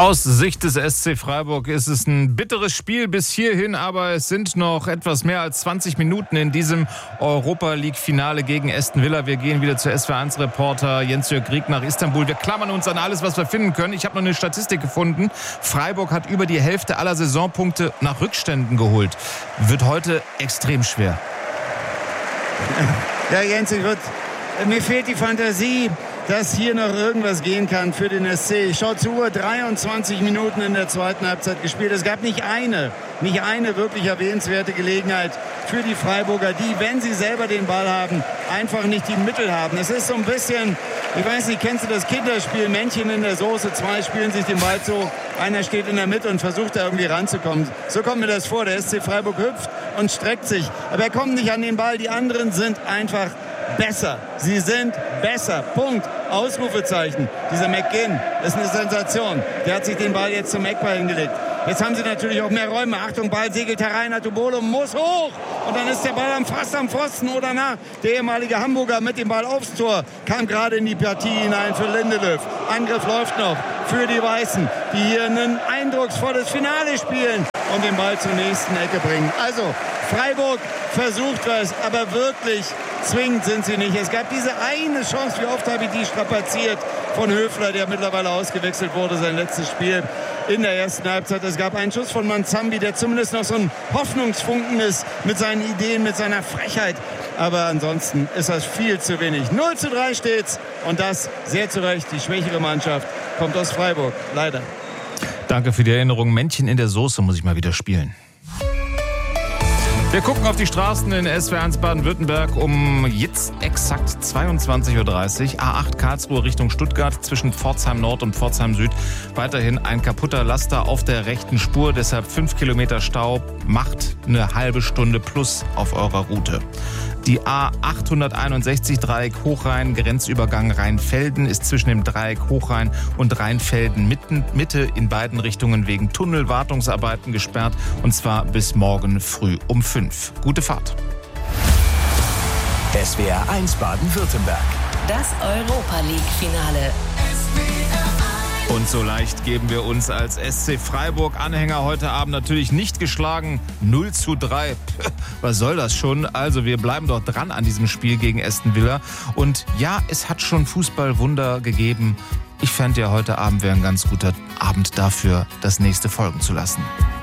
Aus Sicht des SC Freiburg ist es ein bitteres Spiel bis hierhin, aber es sind noch etwas mehr als 20 Minuten in diesem Europa-League-Finale gegen Aston Villa. Wir gehen wieder zu SWR1-Reporter Jens-Jörg Rieck nach Istanbul. Wir klammern uns an alles, was wir finden können. Ich habe noch eine Statistik gefunden. Freiburg hat über die Hälfte aller Saisonpunkte nach Rückständen geholt. Wird heute extrem schwer. Ja, Jens, mir fehlt die Fantasie, dass hier noch irgendwas gehen kann für den SC. Schaut zur Uhr, 23 Minuten in der zweiten Halbzeit gespielt. Es gab nicht eine wirklich erwähnenswerte Gelegenheit für die Freiburger, die, wenn sie selber den Ball haben, einfach nicht die Mittel haben. Es ist so ein bisschen, ich weiß nicht, kennst du das Kinderspiel, Männchen in der Soße, zwei spielen sich den Ball zu, einer steht in der Mitte und versucht da irgendwie ranzukommen. So kommt mir das vor, der SC Freiburg hüpft und streckt sich, aber er kommt nicht an den Ball, die anderen sind einfach besser. Sie sind besser. Punkt. Ausrufezeichen. Dieser McGinn ist eine Sensation. Der hat sich den Ball jetzt zum Eckball hingelegt. Jetzt haben sie natürlich auch mehr Räume. Achtung, Ball segelt herein. Atubolo muss hoch. Und dann ist der Ball fast am Pfosten oder nah. Der ehemalige Hamburger mit dem Ball aufs Tor kam gerade in die Partie hinein für Lindelöf. Angriff läuft noch für die Weißen, die hier ein eindrucksvolles Finale spielen und den Ball zur nächsten Ecke bringen. Also, Freiburg versucht was, aber wirklich zwingend sind sie nicht. Es gab diese eine Chance, wie oft habe ich die strapaziert, von Höfler, der mittlerweile ausgewechselt wurde, sein letztes Spiel in der ersten Halbzeit. Es gab einen Schuss von Manzambi, der zumindest noch so ein Hoffnungsfunken ist mit seinen Ideen, mit seiner Frechheit. Aber ansonsten ist das viel zu wenig. 0:3 steht's und das sehr zu Recht. Die schwächere Mannschaft kommt aus Freiburg, leider. Danke für die Erinnerung. Männchen in der Soße muss ich mal wieder spielen. Wir gucken auf die Straßen in SWR1 Baden-Württemberg um jetzt exakt 22:30 Uhr. A8 Karlsruhe Richtung Stuttgart zwischen Pforzheim Nord und Pforzheim Süd. Weiterhin ein kaputter Laster auf der rechten Spur. Deshalb 5 Kilometer Stau. Macht eine halbe Stunde plus auf eurer Route. Die A861 Dreieck Hochrhein, Grenzübergang Rheinfelden, ist zwischen dem Dreieck Hochrhein und Rheinfelden Mitte in beiden Richtungen wegen Tunnelwartungsarbeiten gesperrt. Und zwar bis morgen früh um 5. Gute Fahrt. SWR1 Baden-Württemberg. Das Europa-League-Finale. Und so leicht geben wir uns als SC Freiburg-Anhänger heute Abend natürlich nicht geschlagen. 0:3. Was soll das schon? Also wir bleiben doch dran an diesem Spiel gegen Aston Villa. Und ja, es hat schon Fußballwunder gegeben. Ich fände ja, heute Abend wäre ein ganz guter Abend dafür, das nächste folgen zu lassen.